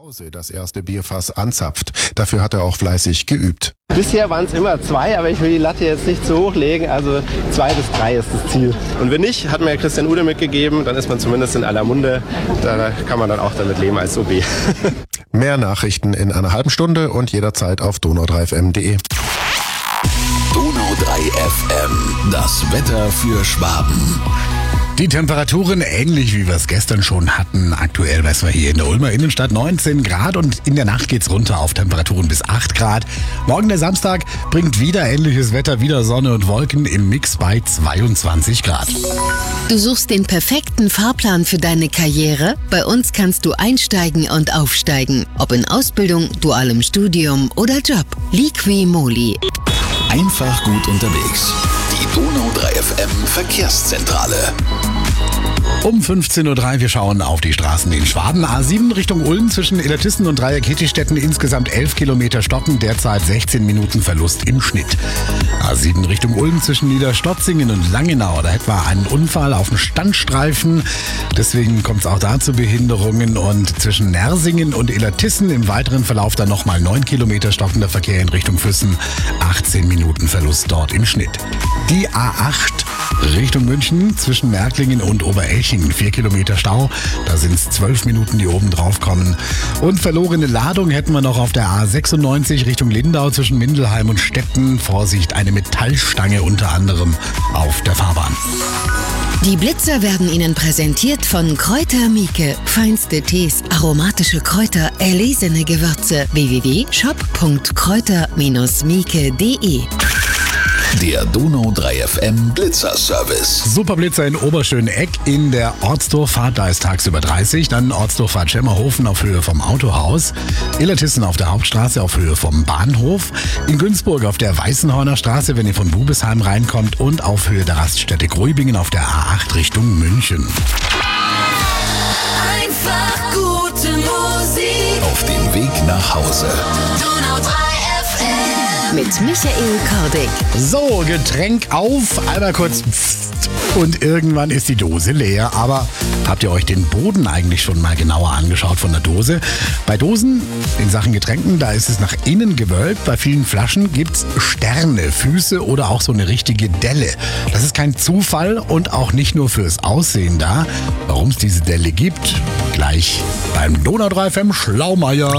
Hause das erste Bierfass anzapft. Dafür hat er auch fleißig geübt. Bisher waren es immer 2, aber ich will die Latte jetzt nicht zu hoch legen. Also 2 bis 3 ist das Ziel. Und wenn nicht, hat mir Christian Ude mitgegeben, dann ist man zumindest in aller Munde. Da kann man dann auch damit leben als OB. Mehr Nachrichten in einer halben Stunde und jederzeit auf donau3fm.de. Donau 3 FM, das Wetter für Schwaben. Die Temperaturen ähnlich wie wir es gestern schon hatten. Aktuell messen wir hier in der Ulmer Innenstadt 19 Grad und in der Nacht geht's runter auf Temperaturen bis 8 Grad. Morgen der Samstag bringt wieder ähnliches Wetter, wieder Sonne und Wolken im Mix bei 22 Grad. Du suchst den perfekten Fahrplan für deine Karriere? Bei uns kannst du einsteigen und aufsteigen. Ob in Ausbildung, dualem Studium oder Job. Liqui Moly. Einfach gut unterwegs. Die Donau 3 FM Verkehrszentrale. Um 15.03 Uhr, wir schauen auf die Straßen in Schwaben. A7 Richtung Ulm zwischen Illertissen und Dreieck-Kietistetten insgesamt 11 Kilometer stoppen, derzeit 16 Minuten Verlust im Schnitt. A7 Richtung Ulm zwischen Niederstotzingen und Langenau, da etwa einen Unfall auf dem Standstreifen. Deswegen kommt es auch da zu Behinderungen. Und zwischen Nersingen und Illertissen im weiteren Verlauf dann nochmal 9 Kilometer stockender Verkehr in Richtung Füssen. 18 Minuten Verlust dort im Schnitt. Die A8 Richtung München zwischen Märklingen und Oberelchingen 4 Kilometer Stau. Da sind es 12 Minuten, die oben drauf kommen. Und verlorene Ladung hätten wir noch auf der A96 Richtung Lindau zwischen Mindelheim und Stetten. Vorsicht, eine Metallstange unter anderem auf der Fahrbahn. Die Blitzer werden Ihnen präsentiert von Kräuter Mieke. Feinste Tees, aromatische Kräuter, erlesene Gewürze. www.shop.kräuter-mieke.de. Der Donau 3 FM Blitzer-Service. Superblitzer in Oberschöneck in der Ortsdurchfahrt, da ist tagsüber 30. Dann Ortsdurchfahrt Schemmerhofen auf Höhe vom Autohaus. Illertissen auf der Hauptstraße auf Höhe vom Bahnhof. In Günzburg auf der Weißenhorner Straße, wenn ihr von Bubesheim reinkommt. Und auf Höhe der Raststätte Gruibingen auf der A8 Richtung München. Einfach gute Musik. Auf dem Weg nach Hause. Donau 3 FM. Mit Michael Kordick. So, Getränk auf, einmal kurz pfst, und irgendwann ist die Dose leer. Aber habt ihr euch den Boden eigentlich schon mal genauer angeschaut von der Dose? Bei Dosen in Sachen Getränken, da ist es nach innen gewölbt. Bei vielen Flaschen gibt's Sterne, Füße oder auch so eine richtige Delle. Das ist kein Zufall und auch nicht nur fürs Aussehen da. Warum es diese Delle gibt, gleich beim Donau 3 FM Schlaumeier.